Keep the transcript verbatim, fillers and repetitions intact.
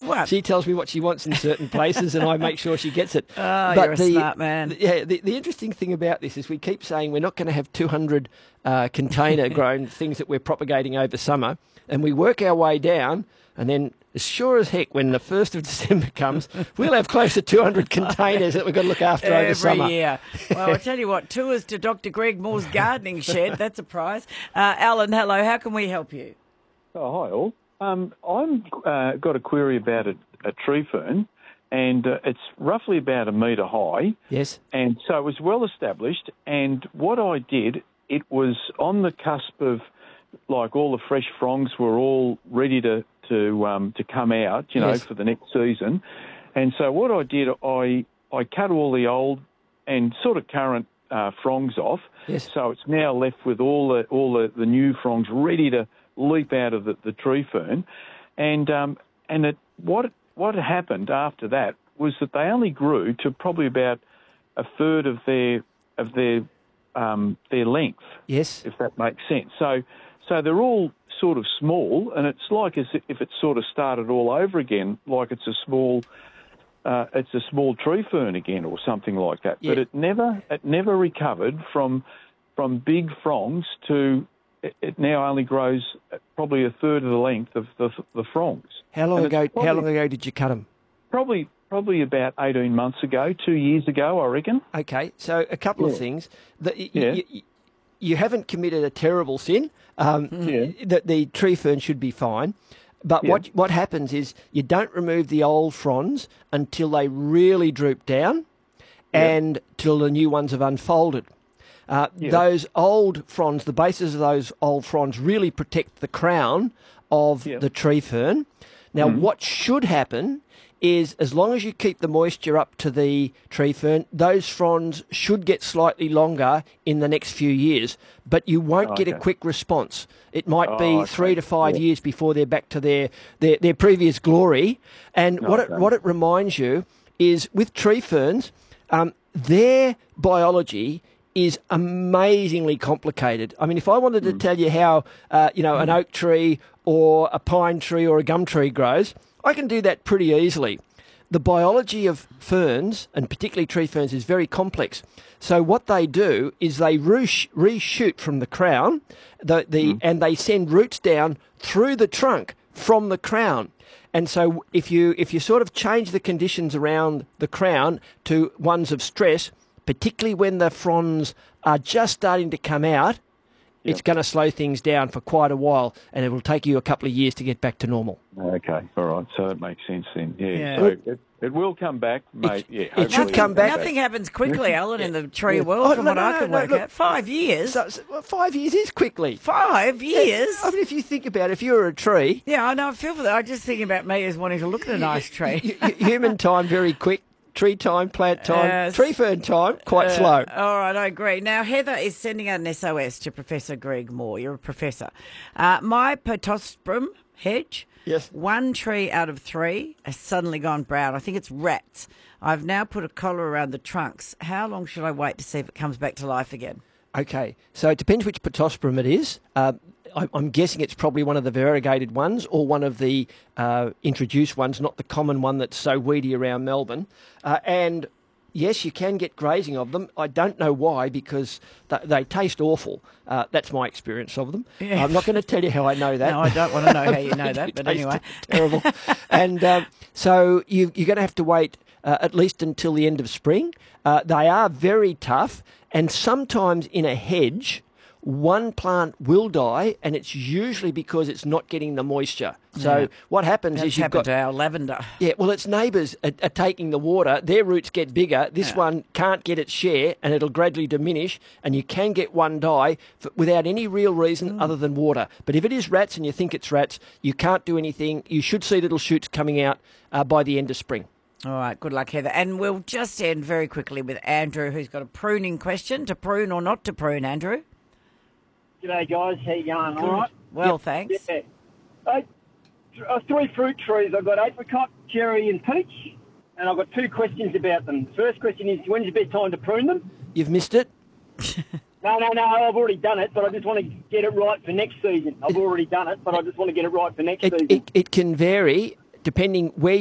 What? She tells me what she wants in certain places, and I make sure she gets it. Oh, you're a smart man. Yeah, the, the interesting thing about this is we keep saying we're not going to have two hundred uh, container-grown things that we're propagating over summer, and we work our way down, and then as sure as heck, when the first of December comes, we'll have close to two hundred containers that we've got to look after Every over summer. Every year. Well, I'll tell you what, tours to Doctor Greg Moore's gardening shed, that's a prize. Uh, Alan, hello, how can we help you? Oh, hi all. Um, I've uh, got a query about a, a tree fern, and uh, it's roughly about a metre high. Yes. And so it was well established, and what I did, it was on the cusp of, like, all the fresh fronds were all ready to to um, to come out, you know, yes. for the next season. And so what I did, I I cut all the old and sort of current uh, fronds off. Yes. So it's now left with all the all the, the new fronds ready to leap out of the, the tree fern. And um, and it, what what happened after that was that they only grew to probably about a third of their of their um, their length. Yes. If that makes sense. So so they're all sort of small, and it's like as if it sort of started all over again, like it's a small, uh, it's a small tree fern again, or something like that. Yeah. But it never, it never recovered from, from big fronds to. It, it now only grows probably a third of the length of the the fronds. How long And ago? it's probably- How long ago did you cut them? Probably, probably about eighteen months ago, two years ago, I reckon. Okay, so a couple of Yeah. things. The, y- Yeah. y- y- you haven't committed a terrible sin. Um, Yeah. the, the tree fern should be fine. But Yeah. what what happens is you don't remove the old fronds until they really droop down Yeah. and till the new ones have unfolded. Uh, Yeah. Those old fronds, the bases of those old fronds really protect the crown of Yeah. the tree fern. Now, what should happen is as long as you keep the moisture up to the tree fern, those fronds should get slightly longer in the next few years, but you won't get a Okay. quick response. It might Oh, be okay. three to five Yeah. years before they're back to their, their, their previous glory. And what it, Okay. what it reminds you is with tree ferns, um, their biology is amazingly complicated. I mean, if I wanted to tell you how, uh, you know, an oak tree or a pine tree or a gum tree grows, I can do that pretty easily. The biology of ferns, and particularly tree ferns, is very complex. So what they do is they reshoot, reshoot from the crown, the, the Mm. and they send roots down through the trunk from the crown. And so if you if you sort of change the conditions around the crown to ones of stress, particularly when the fronds are just starting to come out, it's going to slow things down for quite a while, and it will take you a couple of years to get back to normal. Okay, all right. So that makes sense then. Yeah. Yeah. So it, it will come back, mate. Yeah. it hopefully should come it'll back. Nothing happens quickly, Alan, in the tree Yeah. world, Oh, from no, what no, I no, can no, work look. out. Five years? So, so well, five years is quickly. Five years? I mean, if you think about it, if you're a tree, Yeah, I know. I feel for that. I'm just thinking about me as wanting to look at a nice tree. y- y- human time very quick, tree time, plant time, Yes. tree fern time quite Uh, slow. All right, I agree. Now, Heather is sending out an S O S to Professor Greg Moore. You're a professor. Uh, my Potosprum hedge, Yes. one tree out of three has suddenly gone brown. I think it's rats. I've now put a collar around the trunks. How long should I wait to see if it comes back to life again? Okay, so it depends which Potosprum it is. Uh, I, I'm guessing it's probably one of the variegated ones or one of the uh, introduced ones, not the common one that's so weedy around Melbourne. Uh, and yes, you can get grazing of them. I don't know why, because th- they taste awful. Uh, that's my experience of them. Yeah. I'm not going to tell you how I know that. No, I don't want to know how you know They that, but taste anyway. terrible. And um, so you, you're going to have to wait uh, at least until the end of spring. Uh, they are very tough, and sometimes in a hedge, one plant will die, and it's usually because it's not getting the moisture. So Yeah. what happens That's is you've happened got to our lavender. yeah, well, its neighbours are, are taking the water. Their roots get bigger. This Yeah. one can't get its share, and it'll gradually diminish. And you can get one die for, without any real reason Mm. other than water. But if it is rats and you think it's rats, you can't do anything. You should see little shoots coming out uh, by the end of spring. All right, good luck, Heather. And we'll just end very quickly with Andrew, who's got a pruning question. To prune or not to prune, Andrew? G'day, guys. How you going? All right? Well, thanks. Yeah. I, uh, three fruit trees. I've got apricot, cherry and peach, and I've got two questions about them. The first question is, when's the best time to prune them? You've missed it. No, no, no, I've already done it, but I just want to get it right for next season. I've already done it, but I just want to get it right for next It, season. it, it can vary depending where